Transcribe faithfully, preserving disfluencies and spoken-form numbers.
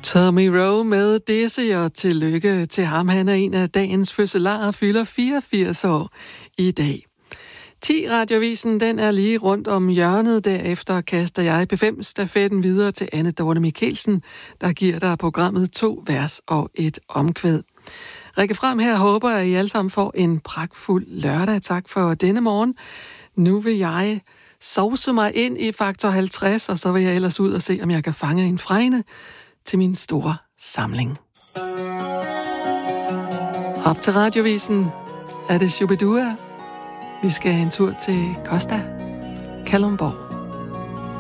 Tommy Rowe med Dizzy, og tillykke til ham. Han er en af dagens fødselarer og fylder fireogfirs år i dag. ti Radiovisen, den er lige rundt om hjørnet. Derefter kaster jeg P fem-stafetten videre til Anne Dorte Mikkelsen, der giver dig programmet to vers og et omkvæd. Række frem her, håber at I alle sammen får en pragtfuld lørdag. Tak for denne morgen. Nu vil jeg sovse mig ind i faktor halvtreds, og så vil jeg ellers ud og se, om jeg kan fange en fregne til min store samling. Op til Radiovisen er det Shubidua. Vi skal have en tur til Costa Kalundborg.